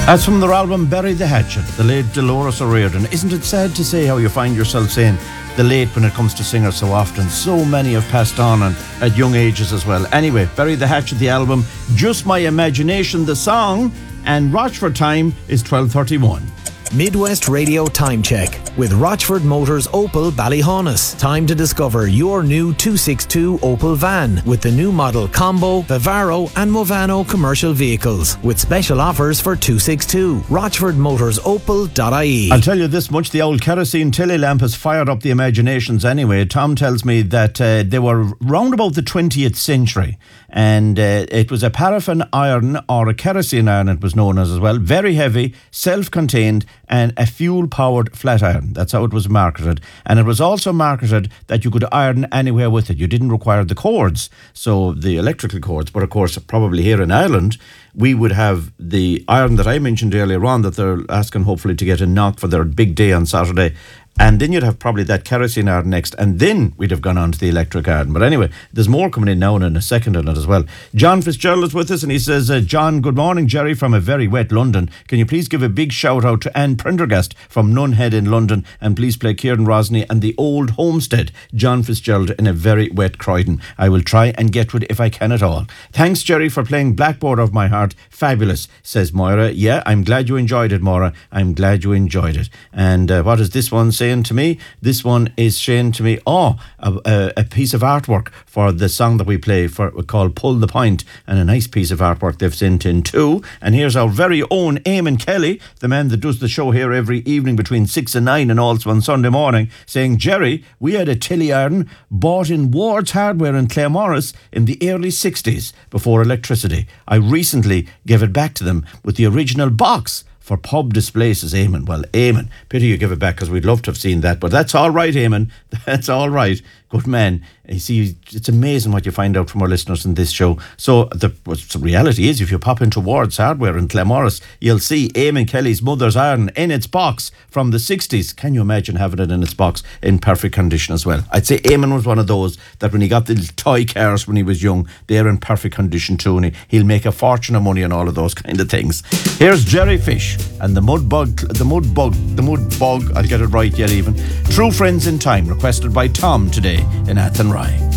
That's from their album Bury the Hatchet, the late Dolores O'Riordan. Isn't it sad to say how you find yourself saying the late when it comes to singers so often? So many have passed on and at young ages as well. Anyway, Bury the Hatchet, the album, Just My Imagination, the song, and Rochford time is 12:31. Midwest Radio Time Check with Rochford Motors Opel Ballyhaunis. Time to discover your new 262 Opel van with the new model Combo, Vivaro and Movano commercial vehicles with special offers for 262. RochfordMotorsOpel.ie. I'll tell you this much, the old kerosene tilly lamp has fired up the imaginations anyway. Tom tells me that they were round about the 20th century and it was a paraffin iron or a kerosene iron it was known as well. Very heavy, self-contained and a fuel-powered flat iron. That's how it was marketed. And it was also marketed that you could iron anywhere with it. You didn't require the cords, so the electrical cords. But of course, probably here in Ireland, we would have the iron that I mentioned earlier on that they're asking hopefully to get a knock for their big day on Saturday. And then you'd have probably that kerosene iron next, and then we'd have gone on to the electric iron. But anyway, there's more coming in now and in a second on it as well. John Fitzgerald is with us, and he says, John, good morning, Jerry, from a very wet London. Can you please give a big shout out to Anne Prendergast from Nunhead in London, and please play Kieran Rosny and the Old Homestead. John Fitzgerald in a very wet Croydon. I will try and get to it if I can at all. Thanks, Jerry, for playing Blackboard of My Heart. Fabulous, says Moira. Yeah, I'm glad you enjoyed it, Moira. I'm glad you enjoyed it. And what is this one saying to me? This one is saying to me, a piece of artwork for the song that we play called Pull the Point, and a nice piece of artwork they've sent in too. And here's our very own Eamon Kelly, the man that does the show here every evening between 6 and 9 and also on Sunday morning, saying, Jerry, we had a tilly iron bought in Ward's Hardware in Claremorris in the early 60s before electricity. I recently gave it back to them with the original box for pub display, says Eamon. Well, Eamon, pity you give it back because we'd love to have seen that. But that's all right, Eamon. That's all right. Good man. You see, it's amazing what you find out from our listeners in this show. So the reality is, if you pop into Ward's Hardware in Claremorris, you'll see Eamon Kelly's mother's iron in its box from the 60s. Can you imagine having it in its box in perfect condition as well? I'd say Eamon was one of those that when he got the little toy cars when he was young, they're in perfect condition too, and he'll make a fortune of money on all of those kind of things. Here's Jerry Fish and the mud bug, I'll get it right yet even. True Friends in Time, requested by Tom today in Athenry.